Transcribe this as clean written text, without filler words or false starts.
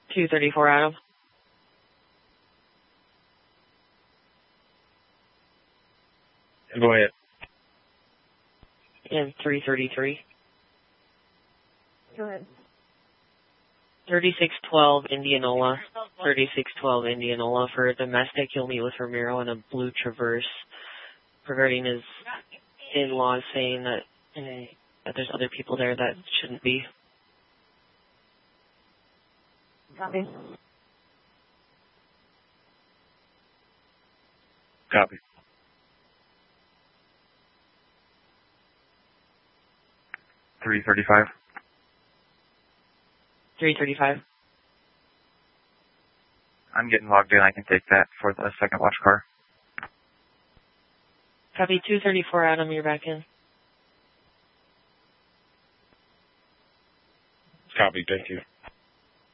234 Adam. Go ahead. And 333. Go ahead. 3612 Indianola. 3612 Indianola. For domestic, you'll meet with Ramiro in a blue Traverse regarding his in-laws saying that there's other people there that shouldn't be. Copy. Copy. $335. 335. I'm getting logged in. I can take that for the second watch car. Copy 234 Adam, you're back in. Copy, thank you.